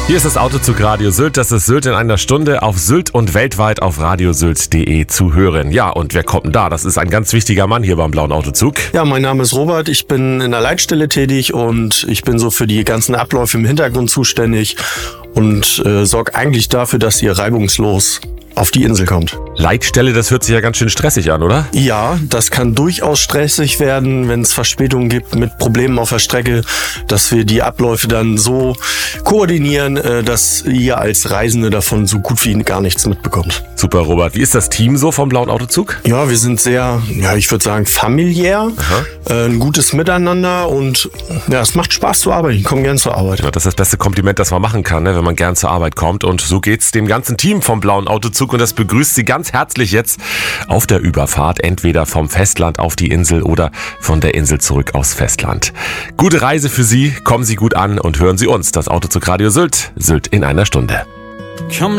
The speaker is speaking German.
Hier ist das Autozug Radio Sylt. Das ist Sylt in einer Stunde auf Sylt und weltweit auf radiosylt.de zu hören. Ja, und wer kommt denn da? Das ist ein ganz wichtiger Mann hier beim Blauen Autozug. Ja, mein Name ist Robert. Ich bin in der Leitstelle tätig und ich bin so für die ganzen Abläufe im Hintergrund zuständig und sorge eigentlich dafür, dass ihr reibungslos auf die Insel kommt. Leitstelle, das hört sich ja ganz schön stressig an, oder? Ja, das kann durchaus stressig werden, wenn es Verspätungen gibt mit Problemen auf der Strecke, dass wir die Abläufe dann so koordinieren, dass ihr als Reisende davon so gut wie gar nichts mitbekommt. Super, Robert. Wie ist das Team so vom Blauen Autozug? Ja, wir sind sehr, ich würde sagen, familiär, ein gutes Miteinander und ja, es macht Spaß zu arbeiten. Ich komme gern zur Arbeit. Ja, das ist das beste Kompliment, das man machen kann, ne, wenn man gern zur Arbeit kommt. Und so geht's dem ganzen Team vom Blauen Autozug und das begrüßt Sie ganz herzlich jetzt auf der Überfahrt, entweder vom Festland auf die Insel oder von der Insel zurück aufs Festland. Gute Reise für Sie, kommen Sie gut an und hören Sie uns, das Autozug Radio Sylt, Sylt in einer Stunde.